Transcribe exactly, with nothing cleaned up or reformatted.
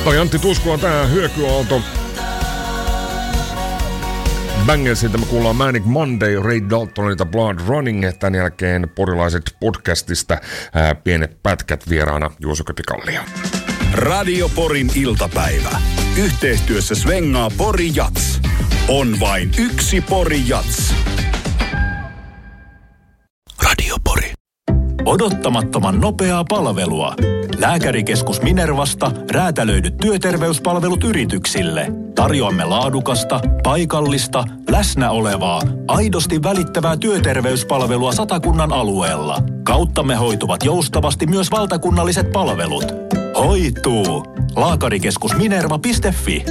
Toi Antti Tuskula, tää hyökyaalto. Bangersilta me kuullaan Manic Monday, Ray Daltonilta Blood Running. Tän jälkeen porilaiset podcastista ää, pienet pätkät vieraana Juuso Köpi-Kallio. Radio Porin iltapäivä. Yhteistyössä Svengaa Pori Jats. On vain yksi Pori Jats. Radio Pori. Odottamattoman nopeaa palvelua. Lääkärikeskus Minervasta räätälöidyt työterveyspalvelut yrityksille. Tarjoamme laadukasta, paikallista, läsnä olevaa, aidosti välittävää työterveyspalvelua Satakunnan alueella. Kauttamme hoituvat joustavasti myös valtakunnalliset palvelut. Hoituu! Lääkärikeskus Minerva piste fi